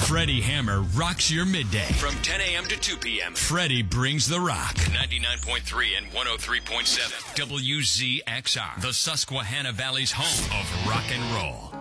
Freddie Hammer rocks your midday. From 10 a.m. to 2 p.m., Freddie brings the rock. 99.3 and 103.7 WZXR, the Susquehanna Valley's home of rock and roll.